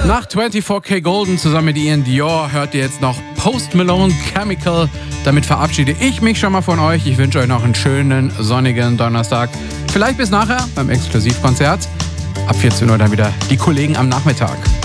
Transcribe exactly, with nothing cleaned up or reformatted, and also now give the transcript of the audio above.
Nach vierundzwanzig K Golden zusammen mit Ian Dior hört ihr jetzt noch Post Malone Chemical. Damit verabschiede ich mich schon mal von euch. Ich wünsche euch noch einen schönen, sonnigen Donnerstag. Vielleicht bis nachher beim Exklusivkonzert. Ab vierzehn Uhr dann wieder die Kollegen am Nachmittag.